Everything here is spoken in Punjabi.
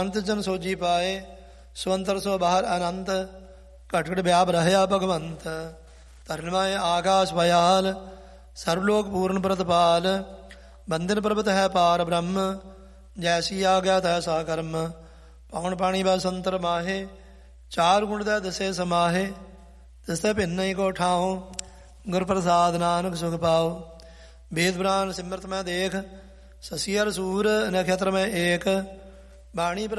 ਅੰਤ ਜਨ ਸੋਜੀ ਪਾਏ, ਸੁਅੰਤਰ ਸੋ ਬਾਹਰ ਅਨੰਤ, ਘਟ ਘਟ ਵਿਆਪ ਰਹਿਆ ਭਗਵੰਤ। ਧਰਨਮਾਏ ਆਕਾਸ਼ ਭयाल, ਸਰਵਲੋਕ ਪੂਰਨ ਪ੍ਰਤਪਾਲ। ਬੰਦਨ ਪਰਬਤ ਹੈ ਪਾਰ ਬ੍ਰਹਮ, ਜੈਸੀ ਆਗਿਆ ਤੈਸਾ ਕਰਮ। ਪਵਨ ਪਾਣੀ ਬੈ ਸੰਤਰ ਮਾਹੇ, ਚਾਰ ਗੁਣ ਦਾ ਦਸੇ ਸਮਾਹੇ। ਤਿਸਤੇ ਭਿੰਨ ਹੀ ਕੋ ਠਾਉ, ਗੁਰ ਪ੍ਰਸਾਦ ਨਾਨਕ ਸੁਖ ਪਾਓ। ਵੇਦ ਪੁਰਾਨ ਸਿਮਰਤ ਮੈਂ ਦੇਖ, ਸਸੀ ਅਰ ਸੂਰ ਨਖਤਰ ਮੈਂ ਏਕ। ਬਾਣੀ